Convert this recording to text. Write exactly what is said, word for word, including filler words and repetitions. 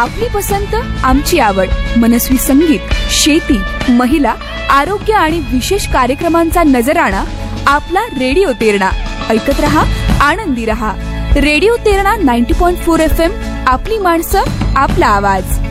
आपली पसंत आमची आवड. मनस्वी संगीत, शेती, महिला, आरोग्य आणि विशेष कार्यक्रमांचा नजराणा आपला रेडिओ तेरणा. ऐकत रहा, आनंदी रहा. रेडिओ तेरणा नव्वद पॉइंट चार एफ एम. आपली माणसं, आपला आवाज.